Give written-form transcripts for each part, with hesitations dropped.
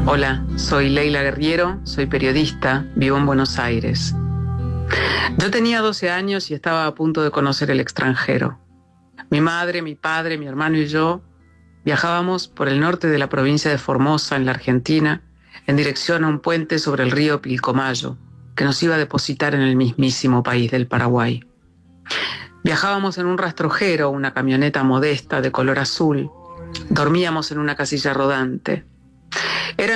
Hola, soy Leila Guerriero, soy periodista, vivo en Buenos Aires. Yo tenía 12 años y estaba a punto de conocer el extranjero. Mi madre, mi padre, mi hermano y yo viajábamos por el norte de la provincia de Formosa, en la Argentina, en dirección a un puente sobre el río Pilcomayo, que nos iba a depositar en el mismísimo país del Paraguay. Viajábamos en un rastrojero, una camioneta modesta de color azul. Dormíamos en una casilla rodante. Era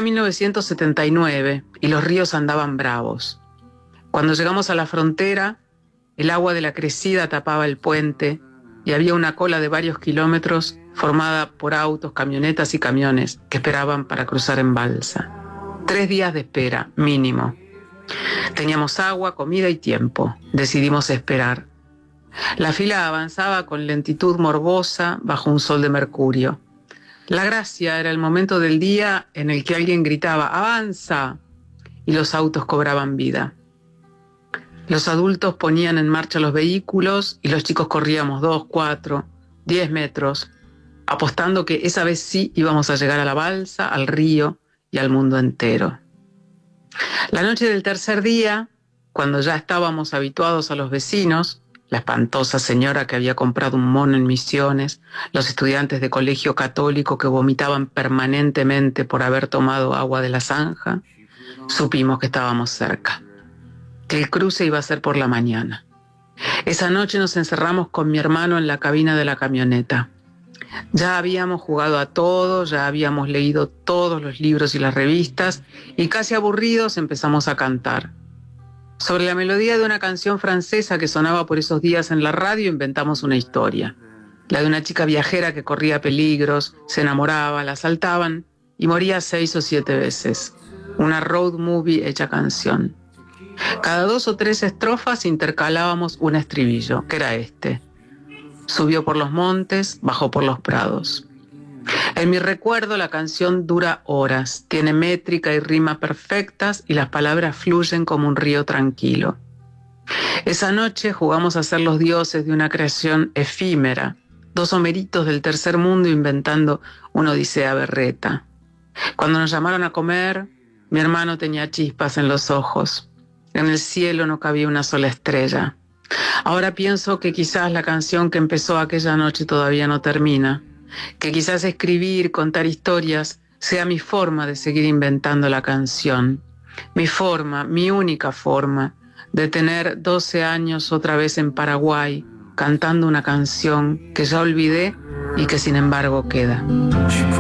1979 y los ríos andaban bravos. Cuando llegamos a la frontera, el agua de la crecida tapaba el puente y había una cola de varios kilómetros formada por autos, camionetas y camiones que esperaban para cruzar en balsa. 3 días de espera, mínimo. Teníamos agua, comida y tiempo. Decidimos esperar. La fila avanzaba con lentitud morbosa bajo un sol de mercurio. La gracia era el momento del día en el que alguien gritaba ¡avanza! Y los autos cobraban vida. Los adultos ponían en marcha los vehículos y los chicos corríamos 2, 4, 10 metros, apostando que esa vez sí íbamos a llegar a la balsa, al río y al mundo entero. La noche del tercer día, cuando ya estábamos habituados a los vecinos, la espantosa señora que había comprado un mono en Misiones, los estudiantes de colegio católico que vomitaban permanentemente por haber tomado agua de la zanja, supimos que estábamos cerca, que el cruce iba a ser por la mañana. Esa noche nos encerramos con mi hermano en la cabina de la camioneta. Ya habíamos jugado a todo, ya habíamos leído todos los libros y las revistas y casi aburridos empezamos a cantar. Sobre la melodía de una canción francesa que sonaba por esos días en la radio inventamos una historia. La de una chica viajera que corría peligros, se enamoraba, la asaltaban y moría 6 o 7 veces. Una road movie hecha canción. Cada 2 o 3 estrofas intercalábamos un estribillo, que era este. Subió por los montes, bajó por los prados. En mi recuerdo la canción dura horas, tiene métrica y rima perfectas y las palabras fluyen como un río tranquilo. Esa noche jugamos a ser los dioses de una creación efímera, 2 homeritos del tercer mundo inventando una odisea berreta. Cuando nos llamaron a comer, mi hermano tenía chispas en los ojos. En el cielo no cabía una sola estrella. Ahora pienso que quizás la canción que empezó aquella noche todavía no termina, que quizás escribir, contar historias, sea mi forma de seguir inventando la canción, mi forma, mi única forma, de tener 12 años otra vez en Paraguay, cantando una canción que ya olvidé y que sin embargo queda.